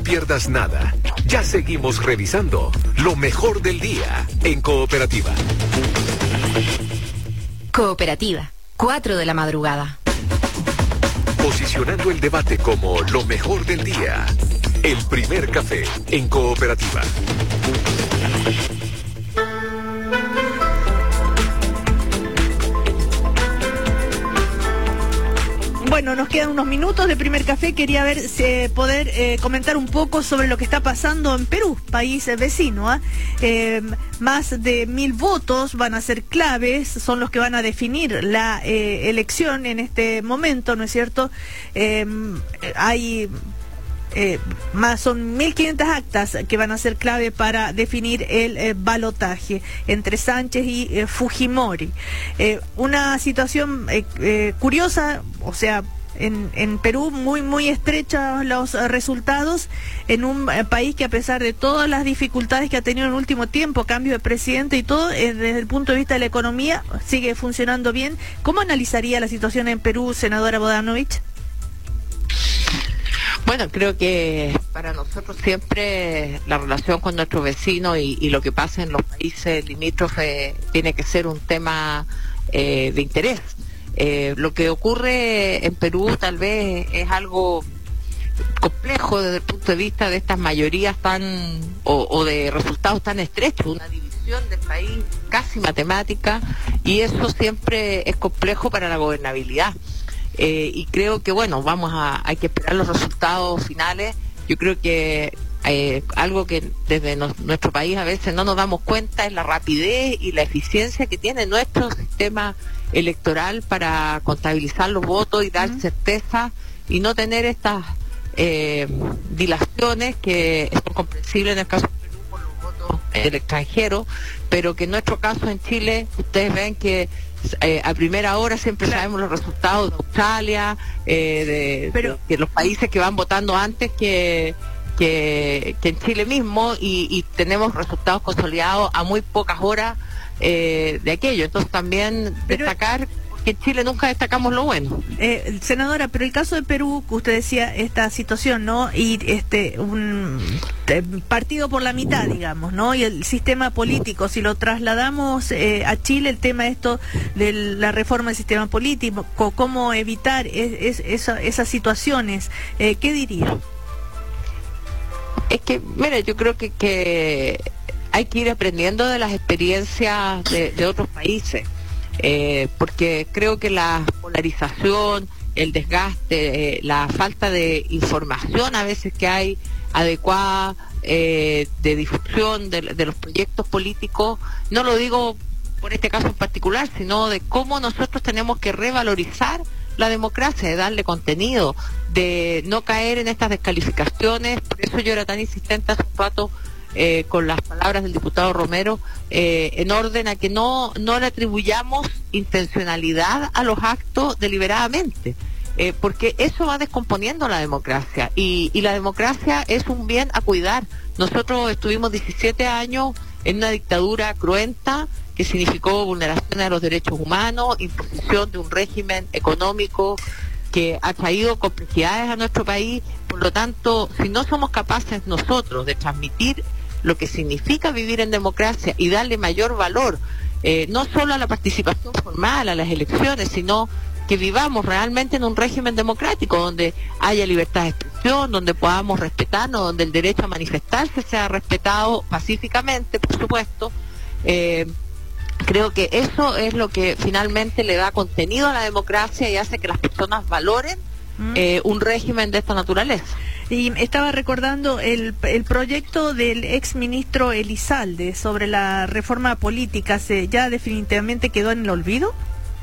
pierdas nada. Ya seguimos revisando lo mejor del día en Cooperativa. Cooperativa, 4 de la madrugada. Posicionando el debate como lo mejor del día. El primer café en Cooperativa. Bueno, nos quedan unos minutos de primer café. Quería ver poder comentar un poco sobre lo que está pasando en Perú, país vecino. Más de 1000 votos van a ser claves, son los que van a definir la elección en este momento, ¿no es cierto? Son 1500 actas que van a ser clave para definir el balotaje entre Sánchez y Fujimori. Una situación curiosa, o sea, en Perú muy estrechos los resultados, en un país que, a pesar de todas las dificultades que ha tenido en el último tiempo, cambio de presidente y todo, desde el punto de vista de la economía sigue funcionando bien. ¿Cómo analizaría la situación en Perú, senadora Bodanovich? Bueno, creo que para nosotros siempre la relación con nuestros vecinos y lo que pasa en los países limítrofes tiene que ser un tema de interés. Lo que ocurre en Perú tal vez es algo complejo desde el punto de vista de estas mayorías o de resultados tan estrechos, una división del país casi matemática, y eso siempre es complejo para la gobernabilidad. Y creo que, bueno, hay que esperar los resultados finales. Yo creo que algo que desde nuestro país a veces no nos damos cuenta es la rapidez y la eficiencia que tiene nuestro sistema electoral para contabilizar los votos y dar certeza y no tener estas dilaciones que son comprensibles en el caso de Perú por los votos del extranjero, pero que en nuestro caso en Chile ustedes ven que a primera hora siempre sabemos los resultados de Australia, que los países que van votando antes que en Chile mismo, y tenemos resultados consolidados a muy pocas horas de aquello. Entonces también destacar que en Chile nunca destacamos lo bueno. Senadora, pero el caso de Perú, que usted decía, esta situación, ¿no? Y un partido por la mitad, digamos, ¿no? Y el sistema político, si lo trasladamos a Chile, el tema esto de la reforma del sistema político, cómo evitar esas situaciones, ¿qué diría? Es que, mira, yo creo que hay que ir aprendiendo de las experiencias de otros países. Porque creo que la polarización, el desgaste, la falta de información a veces que hay adecuada, de difusión de los proyectos políticos, no lo digo por este caso en particular, sino de cómo nosotros tenemos que revalorizar la democracia, de darle contenido, de no caer en estas descalificaciones. Por eso yo era tan insistente hace un rato con las palabras del diputado Romero, en orden a que no le atribuyamos intencionalidad a los actos deliberadamente, porque eso va descomponiendo la democracia, y la democracia es un bien a cuidar. Nosotros estuvimos 17 años en una dictadura cruenta que significó vulneración de los derechos humanos, imposición de un régimen económico que ha traído complejidades a nuestro país. Por lo tanto, si no somos capaces nosotros de transmitir lo que significa vivir en democracia y darle mayor valor, no solo a la participación formal, a las elecciones, sino que vivamos realmente en un régimen democrático donde haya libertad de expresión, donde podamos respetarnos, donde el derecho a manifestarse sea respetado pacíficamente, por supuesto. Creo que eso es lo que finalmente le da contenido a la democracia y hace que las personas valoren un régimen de esta naturaleza. Y estaba recordando el proyecto del ex ministro Elizalde sobre la reforma política. ¿Ya definitivamente quedó en el olvido?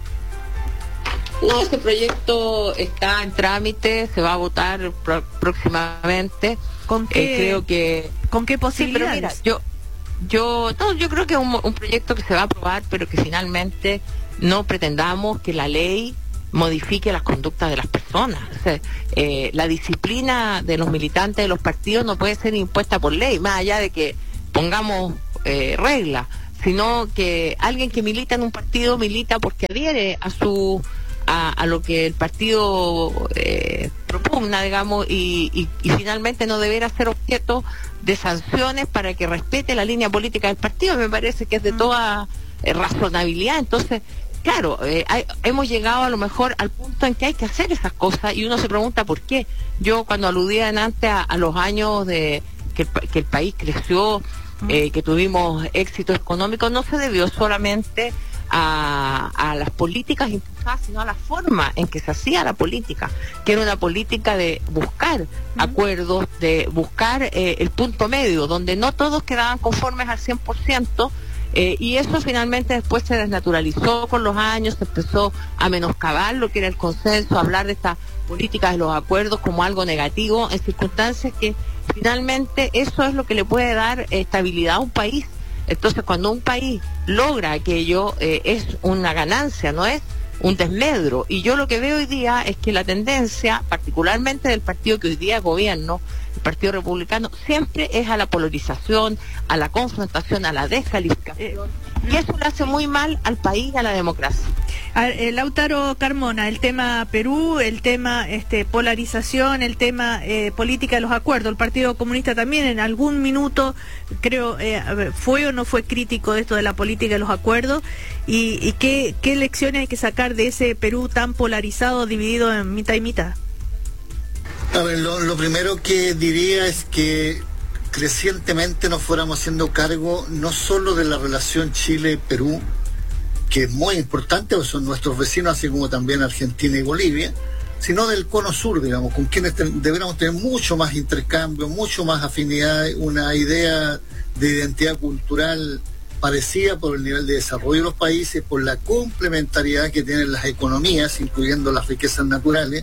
No, este proyecto está en trámite, se va a votar próximamente. ¿Con qué, ¿con qué posibilidades? Sí, pero mira, yo creo que es un proyecto que se va a aprobar, pero que finalmente no pretendamos que la ley modifique las conductas de las personas. O sea, la disciplina de los militantes de los partidos no puede ser impuesta por ley, más allá de que pongamos reglas, sino que alguien que milita en un partido milita porque adhiere a a lo que el partido propugna, digamos, y finalmente no deberá ser objeto de sanciones para que respete la línea política del partido. Me parece que es de toda razonabilidad. Entonces, claro, hemos llegado a lo mejor al punto en que hay que hacer esas cosas y uno se pregunta por qué. Yo cuando aludía antes a los años de que el país creció, que tuvimos éxito económico, no se debió solamente a las políticas impulsadas, sino a la forma en que se hacía la política, que era una política de buscar acuerdos, de buscar el punto medio, donde no todos quedaban conformes al 100%, y eso finalmente después se desnaturalizó con los años, se empezó a menoscabar lo que era el consenso, a hablar de esta política de los acuerdos como algo negativo, en circunstancias que finalmente eso es lo que le puede dar estabilidad a un país. Entonces, cuando un país logra aquello, es una ganancia, no es un desmedro. Y yo lo que veo hoy día es que la tendencia, particularmente del partido que hoy día gobierno, el Partido Republicano, siempre es a la polarización, a la confrontación, a la descalificación. Y eso le hace muy mal al país y a la democracia. Lautaro Carmona, el tema Perú, el tema polarización, el tema política de los acuerdos. El Partido Comunista también en algún minuto, creo, fue o no fue crítico de esto de la política de los acuerdos. ¿Y qué lecciones hay que sacar de ese Perú tan polarizado, dividido en mitad y mitad? A ver, lo primero que diría es que crecientemente nos fuéramos haciendo cargo no solo de la relación Chile-Perú, que es muy importante, porque son nuestros vecinos, así como también Argentina y Bolivia, sino del cono sur, digamos, con quienes deberíamos tener mucho más intercambio, mucho más afinidad, una idea de identidad cultural parecida por el nivel de desarrollo de los países, por la complementariedad que tienen las economías, incluyendo las riquezas naturales,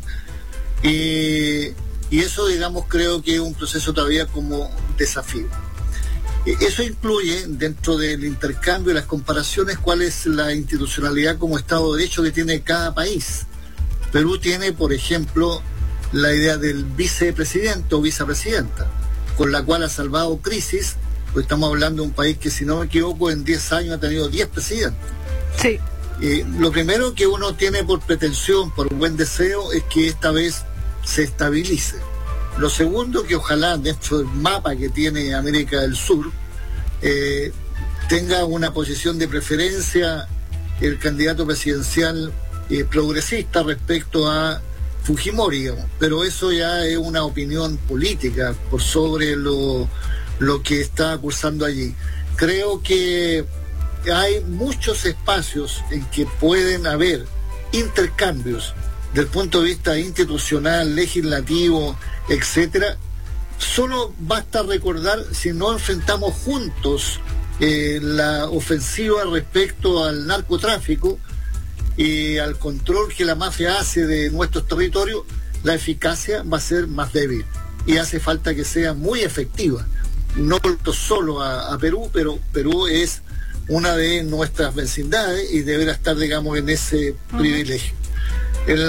y eso, digamos, creo que es un proceso todavía como desafío. Eso incluye, dentro del intercambio y las comparaciones, cuál es la institucionalidad como Estado de Derecho que tiene cada país. Perú tiene, por ejemplo, la idea del vicepresidente o vicepresidenta, con la cual ha salvado crisis, pues estamos hablando de un país que, si no me equivoco, en 10 años ha tenido 10 presidentes. Sí. Lo primero que uno tiene por pretensión, por un buen deseo, es que esta vez se estabilice. Lo segundo, que ojalá dentro del mapa que tiene América del Sur tenga una posición de preferencia el candidato presidencial progresista respecto a Fujimori, digamos. Pero eso ya es una opinión política por sobre lo que está cursando allí. Creo que hay muchos espacios en que pueden haber intercambios del punto de vista institucional, legislativo, etcétera. Solo basta recordar, si no enfrentamos juntos la ofensiva respecto al narcotráfico y al control que la mafia hace de nuestros territorios, la eficacia va a ser más débil y hace falta que sea muy efectiva. No solo a Perú, pero Perú es una de nuestras vecindades y deberá estar, digamos, en ese privilegio. En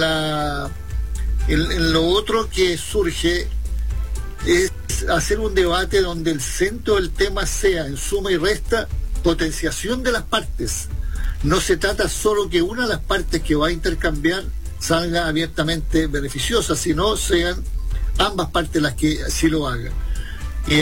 lo otro que surge es hacer un debate donde el centro del tema sea, en suma y resta, potenciación de las partes. No se trata solo que una de las partes que va a intercambiar salga abiertamente beneficiosa, sino sean ambas partes las que así lo hagan. Y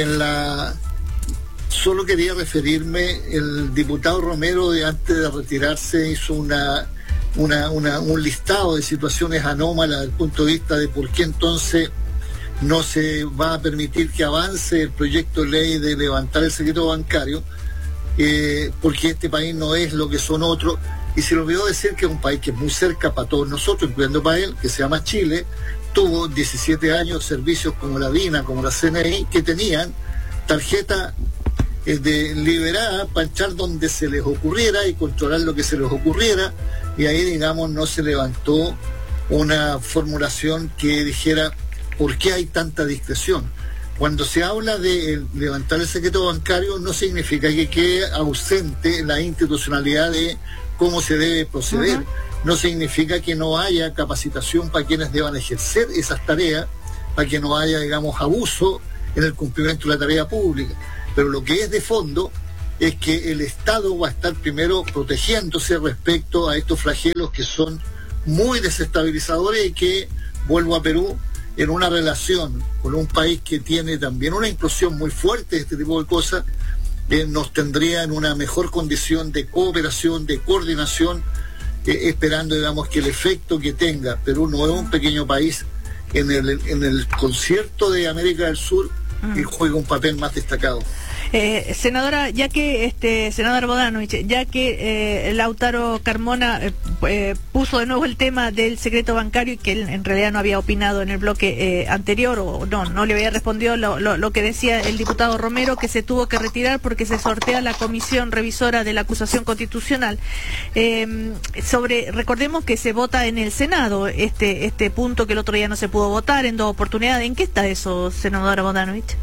solo quería referirme, el diputado Romero, antes de retirarse, hizo un listado de situaciones anómalas desde el punto de vista de por qué entonces no se va a permitir que avance el proyecto de ley de levantar el secreto bancario, porque este país no es lo que son otros. Y se lo olvidó decir que es un país que es muy cerca para todos nosotros, incluyendo para él, que se llama Chile. Tuvo 17 años servicios como la DINA, como la CNI, que tenían tarjeta liberada para echar donde se les ocurriera y controlar lo que se les ocurriera, y ahí, digamos, no se levantó una formulación que dijera por qué hay tanta discreción. Cuando se habla de levantar el secreto bancario, no significa que quede ausente la institucionalidad de cómo se debe proceder. No significa que no haya capacitación para quienes deban ejercer esas tareas, para que no haya, digamos, abuso en el cumplimiento de la tarea pública. Pero lo que es de fondo es que el Estado va a estar primero protegiéndose respecto a estos flagelos que son muy desestabilizadores y que, vuelvo a Perú, en una relación con un país que tiene también una inclusión muy fuerte de este tipo de cosas, nos tendría en una mejor condición de cooperación, de coordinación, esperando, digamos, que el efecto que tenga. Perú no es un pequeño país en el concierto de América del Sur y juega un papel más destacado. Senadora, ya que senador Bodanovich, ya que Lautaro Carmona puso de nuevo el tema del secreto bancario y que él en realidad no había opinado en el bloque anterior, o no le había respondido lo que decía el diputado Romero, que se tuvo que retirar porque se sortea la comisión revisora de la acusación constitucional. Recordemos que se vota en el Senado este punto que el otro día no se pudo votar en 2 oportunidades. ¿En qué está eso, senadora Bodanovich?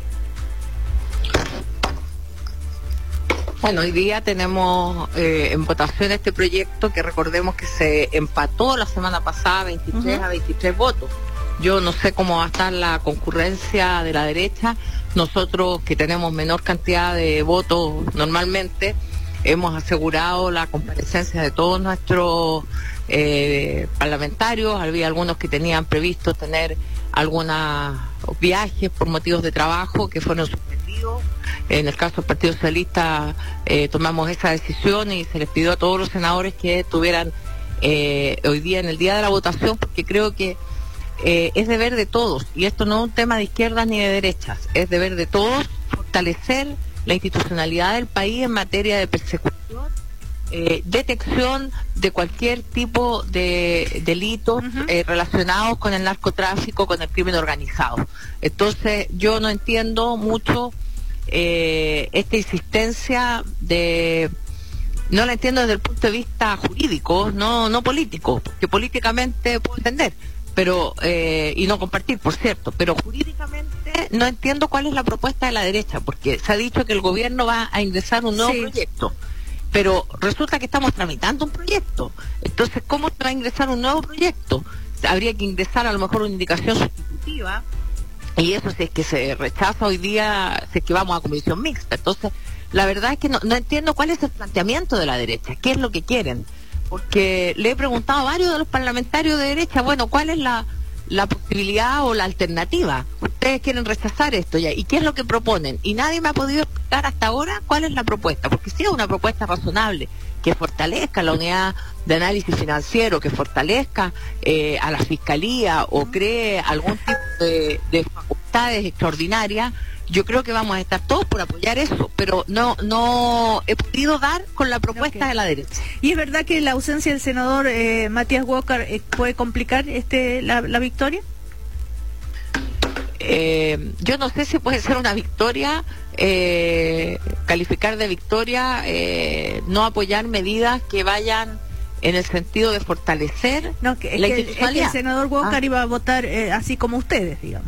Bueno, hoy día tenemos en votación este proyecto que recordemos que se empató la semana pasada 23 a 23 votos. Yo no sé cómo va a estar la concurrencia de la derecha. Nosotros, que tenemos menor cantidad de votos normalmente, hemos asegurado la comparecencia de todos nuestros parlamentarios. Había algunos que tenían previsto tener algunos viajes por motivos de trabajo que fueron suspendidos. En el caso del Partido Socialista tomamos esa decisión y se les pidió a todos los senadores que estuvieran hoy día en el día de la votación, porque creo que es deber de todos, y esto no es un tema de izquierdas ni de derechas, es deber de todos fortalecer la institucionalidad del país en materia de persecución, detección de cualquier tipo de delitos relacionados con el narcotráfico, con el crimen organizado. Entonces yo no entiendo mucho esta insistencia no la entiendo desde el punto de vista jurídico, no político, porque políticamente puedo entender, pero y no compartir, por cierto, pero jurídicamente no entiendo cuál es la propuesta de la derecha, porque se ha dicho que el gobierno va a ingresar un nuevo proyecto, pero resulta que estamos tramitando un proyecto. Entonces, ¿cómo se va a ingresar un nuevo proyecto? Habría que ingresar a lo mejor una indicación sustitutiva, y eso si es que se rechaza hoy día, si es que vamos a comisión mixta. Entonces, la verdad es que no entiendo cuál es el planteamiento de la derecha, qué es lo que quieren, porque le he preguntado a varios de los parlamentarios de derecha, bueno, ¿cuál es la posibilidad o la alternativa? Ustedes quieren rechazar esto ya, ¿y qué es lo que proponen? Y nadie me ha podido explicar hasta ahora cuál es la propuesta, porque si es una propuesta razonable, que fortalezca la unidad de análisis financiero, que fortalezca a la Fiscalía o cree algún tipo de facultades extraordinarias, yo creo que vamos a estar todos por apoyar eso, pero no he podido dar con la propuesta de la derecha. ¿Y es verdad que la ausencia del senador Matías Walker puede complicar la victoria? Yo no sé si puede ser una victoria, calificar de victoria, no apoyar medidas que vayan en el sentido de fortalecer la institucionalidad. Es que el senador Walker iba a votar así como ustedes, digamos.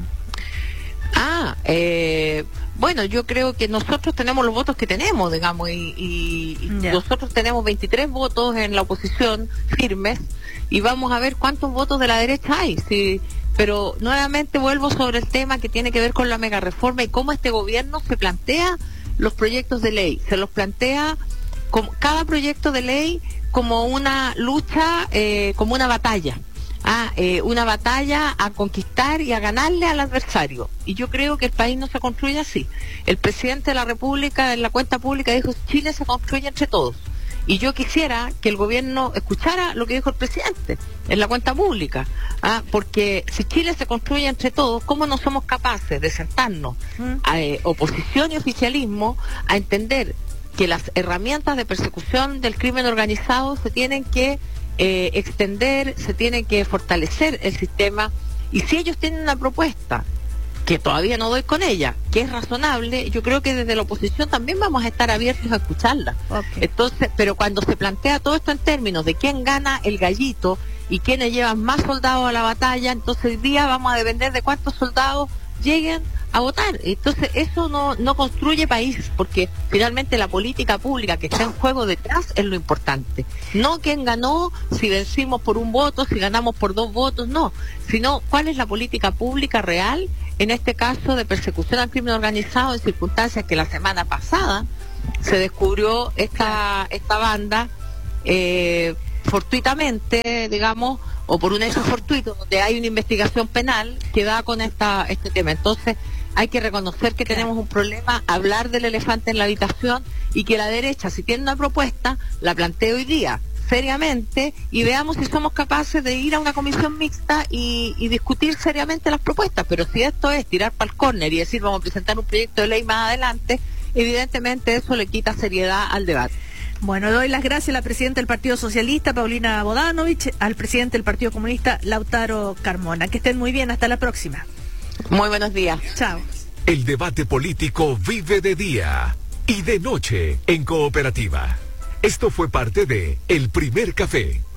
Bueno, yo creo que nosotros tenemos los votos que tenemos, digamos, y nosotros tenemos 23 votos en la oposición firmes, y vamos a ver cuántos votos de la derecha hay. Sí, pero nuevamente vuelvo sobre el tema que tiene que ver con la mega reforma y cómo este gobierno se plantea los proyectos de ley. Se los plantea como cada proyecto de ley como una lucha, como una batalla. Una batalla a conquistar y a ganarle al adversario. Y yo creo que el país no se construye así. El presidente de la República en la cuenta pública dijo: Chile se construye entre todos. Y yo quisiera que el gobierno escuchara lo que dijo el presidente en la cuenta pública, porque si Chile se construye entre todos, ¿cómo no somos capaces de sentarnos, oposición y oficialismo, a entender que las herramientas de persecución del crimen organizado se tienen que extender, se tiene que fortalecer el sistema? Y si ellos tienen una propuesta, que todavía no doy con ella, que es razonable, yo creo que desde la oposición también vamos a estar abiertos a escucharla. Entonces, pero cuando se plantea todo esto en términos de quién gana el gallito y quiénes llevan más soldados a la batalla, entonces hoy día vamos a depender de cuántos soldados lleguen a votar. Entonces eso no construye país, porque finalmente la política pública que está en juego detrás es lo importante, no quién ganó, si vencimos por un voto, si ganamos por 2 votos, no, sino cuál es la política pública real, en este caso de persecución al crimen organizado, en circunstancias que la semana pasada se descubrió esta banda fortuitamente, digamos, o por un hecho fortuito donde hay una investigación penal que da con este tema. Entonces hay que reconocer que tenemos un problema, hablar del elefante en la habitación, y que la derecha, si tiene una propuesta, la plantee hoy día seriamente y veamos si somos capaces de ir a una comisión mixta y discutir seriamente las propuestas. Pero si esto es tirar para el córner y decir vamos a presentar un proyecto de ley más adelante, evidentemente eso le quita seriedad al debate. Bueno, doy las gracias a la presidenta del Partido Socialista, Paulina Bodanovich, al presidente del Partido Comunista, Lautaro Carmona. Que estén muy bien, hasta la próxima. Muy buenos días. Chao. El debate político vive de día y de noche en Cooperativa. Esto fue parte de El Primer Café.